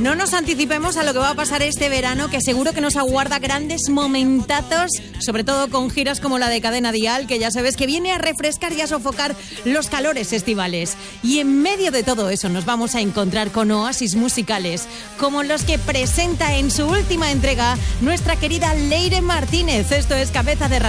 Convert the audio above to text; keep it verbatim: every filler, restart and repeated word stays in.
No nos anticipemos a lo que va a pasar este verano, que seguro que nos aguarda grandes momentazos, sobre todo con giras como la de Cadena Dial, que ya sabes que viene a refrescar y a sofocar los calores estivales. Y en medio de todo eso nos vamos a encontrar con oasis musicales, como los que presenta en su última entrega nuestra querida Leire Martínez. Esto es Cabeza de